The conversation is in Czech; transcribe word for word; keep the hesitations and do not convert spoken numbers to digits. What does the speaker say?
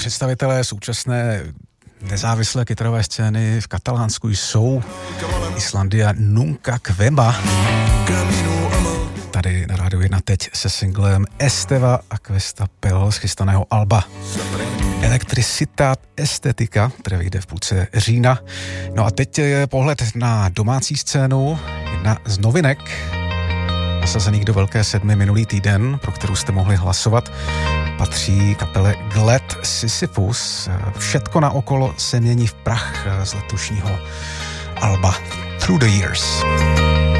představitelé současné nezávislé kytarové scény v Katalánsku jsou Islandia Nunca Kvema. Tady na Rádiu jedna teď se singlem Esteva a Questa Pel z chystaného alba Electricitat Estetika, které vyjde v půlce října. No a teď je pohled na domácí scénu, jedna z novinek nasazených do Velké sedmi minulý týden, pro kterou jste mohli hlasovat, patří kapele Glad Sisyphus. Všetko naokolo se mění v prach z letošního alba Through the Years.